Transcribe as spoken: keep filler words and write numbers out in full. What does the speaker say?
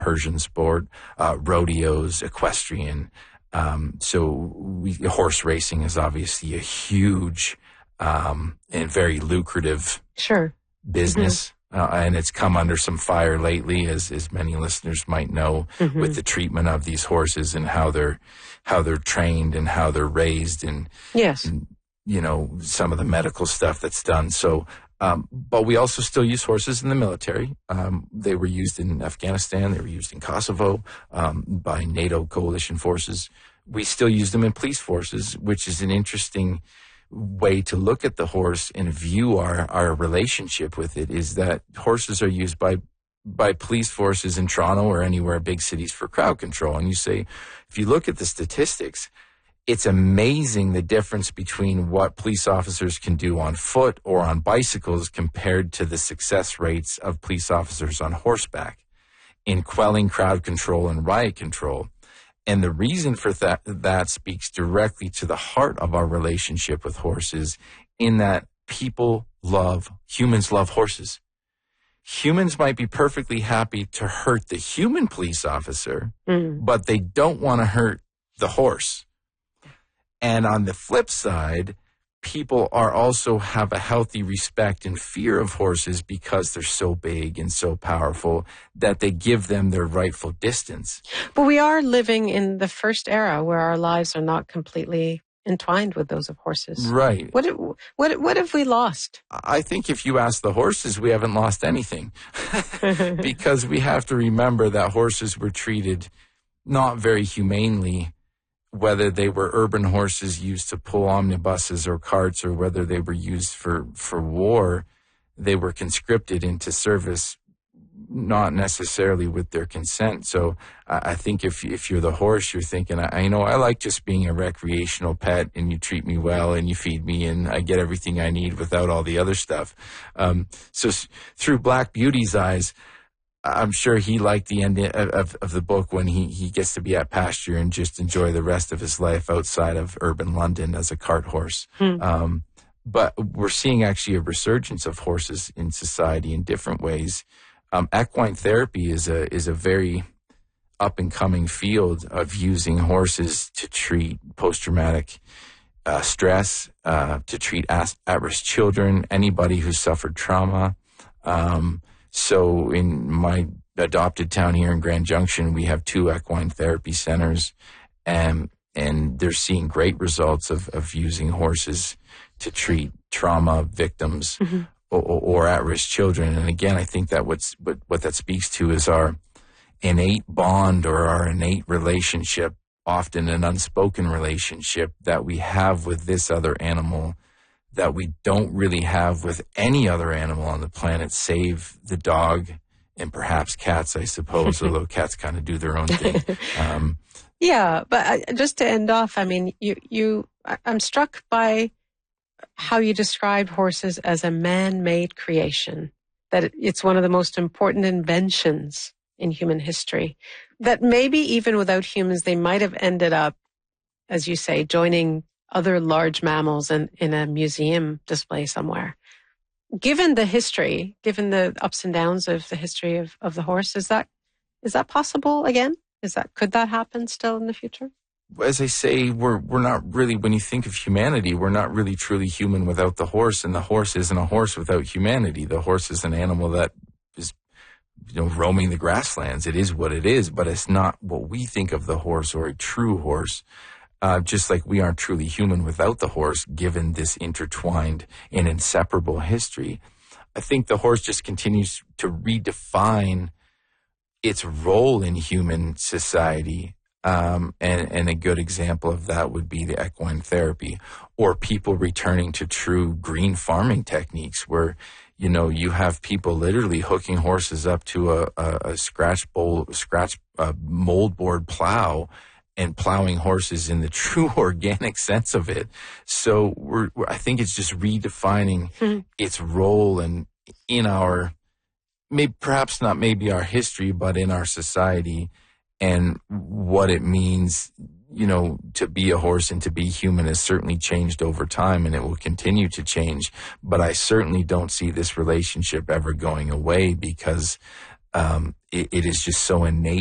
Persian sport, uh, rodeos, equestrian. Um, so we, horse racing is obviously a huge um, and very lucrative sure. business. Mm-hmm. Uh, and it's come under some fire lately, as as many listeners might know, mm-hmm. with the treatment of these horses and how they're how they're trained and how they're raised, and yes, and, you know, some of the medical stuff that's done. So, um, but we also still use horses in the military. Um, they were used in Afghanistan. They were used in Kosovo um, by NATO coalition forces. We still use them in police forces, which is an interesting way to look at the horse and view our, our relationship with it, is that horses are used by by police forces in Toronto or anywhere, big cities, for crowd control. And you say, if you look at the statistics, it's amazing the difference between what police officers can do on foot or on bicycles compared to the success rates of police officers on horseback in quelling crowd control and riot control. And the reason for that, that speaks directly to the heart of our relationship with horses, in that people love, humans love horses. Humans might be perfectly happy to hurt the human police officer, mm. but they don't want to hurt the horse. And on the flip side, people are also have a healthy respect and fear of horses because they're so big and so powerful that they give them their rightful distance. But we are living in the first era where our lives are not completely entwined with those of horses. Right. What what what have we lost? I think if you ask the horses, we haven't lost anything. Because we have to remember that horses were treated not very humanely, whether they were urban horses used to pull omnibuses or carts, or whether they were used for, for war. They were conscripted into service, not necessarily with their consent. So I, I think if if you're the horse, you're thinking, I, I know I like just being a recreational pet, and you treat me well and you feed me and I get everything I need without all the other stuff. Um, so s- through Black Beauty's eyes, I'm sure he liked the end of, of, of the book when he, he gets to be at pasture and just enjoy the rest of his life outside of urban London as a cart horse. Hmm. Um, but we're seeing actually a resurgence of horses in society in different ways. Um, equine therapy is a is a very up and coming field of using horses to treat post traumatic uh, stress, uh, to treat at risk children, anybody who's suffered trauma. Um, So in my adopted town here in Grand Junction, we have two equine therapy centers, and and they're seeing great results of, of using horses to treat trauma victims, mm-hmm. or, or at-risk children. And again, I think that what's what, what that speaks to is our innate bond, or our innate relationship, often an unspoken relationship that we have with this other animal that we don't really have with any other animal on the planet, save the dog and perhaps cats, I suppose, although cats kind of do their own thing. Um, yeah, but uh, just to end off, I mean, you, you, I'm struck by how you describe horses as a man-made creation, that it's one of the most important inventions in human history, that maybe even without humans, they might have ended up, as you say, joining other large mammals in, in a museum display somewhere. Given the history, given the ups and downs of the history of, of the horse, is that is that possible again? Is that could that happen still in the future? As I say, we're we're not really, when you think of humanity, we're not really truly human without the horse, and the horse isn't a horse without humanity. The horse is an animal that is, you know, roaming the grasslands. It is what it is, but it's not what we think of the horse, or a true horse. Uh, just like we aren't truly human without the horse, given this intertwined and inseparable history. I think the horse just continues to redefine its role in human society. Um, and, and a good example of that would be the equine therapy, or people returning to true green farming techniques where, you know, you have people literally hooking horses up to a, a, a scratch bowl, scratch uh, mold board plow, and plowing horses in the true organic sense of it. So we're, we're I think it's just redefining mm-hmm. its role in in our, maybe perhaps not maybe our history, but in our society, and what it means, you know, to be a horse and to be human has certainly changed over time, and it will continue to change. But I certainly don't see this relationship ever going away, because um, it, it is just so innate